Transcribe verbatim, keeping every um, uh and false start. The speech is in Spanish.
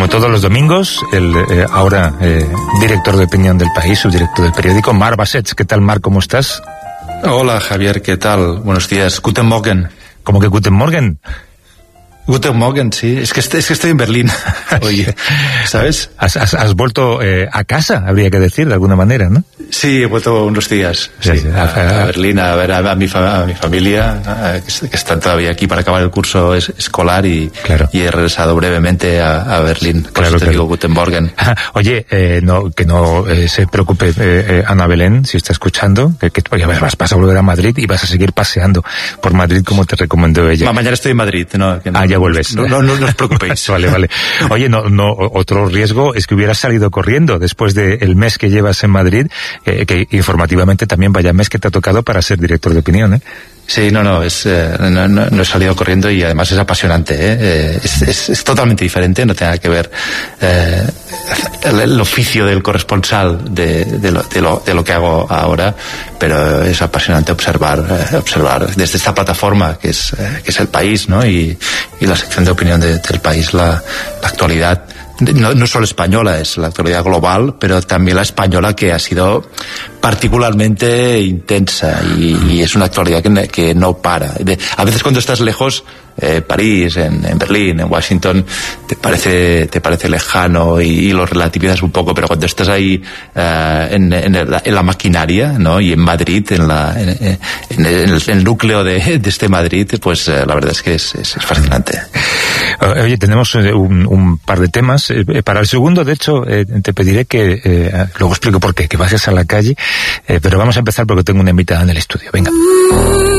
todos los domingos, el eh, ahora eh, director de opinión del País, subdirector del periódico, Marc Bassets. ¿Qué tal, Marc? ¿Cómo estás? Hola, Javier, ¿qué tal? Buenos días. Guten Morgen. ¿Cómo que Guten Morgen? Guten Morgen, sí. Es que, es que estoy en Berlín. Oye, ¿sabes? Has, has, has vuelto eh, a casa, habría que decir, de alguna manera, ¿no? Sí, he vuelto unos días sí, sí, a, a, a Berlín a ver a, a, mi, a mi familia, a, que están todavía aquí para acabar el curso es, escolar y, claro. y he regresado brevemente a, a Berlín. Por claro, eso te claro. digo Guten Morgen. Oye, eh, no, que no eh, se preocupe eh, eh, Ana Belén, si está escuchando, que, que oye, vas, vas a volver a Madrid y vas a seguir paseando por Madrid como te recomendó ella. Ma, mañana estoy en Madrid, ¿no? Que no ah, ya vuelves. No, no, no, no os preocupéis. Vale, vale. Oye, no, no, otro riesgo es que hubieras salido corriendo después del mes que llevas en Madrid, eh, que informativamente también vaya mes que te ha tocado para ser director de opinión, ¿eh? Sí, no, no, es, eh, no, no, no he salido corriendo y además es apasionante, ¿eh? eh es, es, es totalmente diferente, no tiene nada que ver eh, el, el oficio del corresponsal de, de, lo, de, lo, de lo que hago ahora, pero es apasionante observar, eh, observar desde esta plataforma que es, eh, que es El País, ¿no? Y, y la sección de opinión de, del País, la, la actualidad. No, no solo española, es la actualidad global, pero también la española, que ha sido particularmente intensa y, y es una actualidad que, que no para. De, a veces cuando estás lejos, eh, París, en, en Berlín, en Washington, te parece, te parece lejano y, y lo relativizas un poco, pero cuando estás ahí eh, en, en, el, en la maquinaria, ¿no? Y en Madrid, en, la, en, en, el, en el núcleo de, de este Madrid, pues eh, la verdad es que es, es, es fascinante. Oye, tenemos un, un par de temas. Para el segundo, de hecho, eh, te pediré que, eh, luego explico por qué, que vayas a la calle, eh, pero vamos a empezar porque tengo una invitada en el estudio. Venga.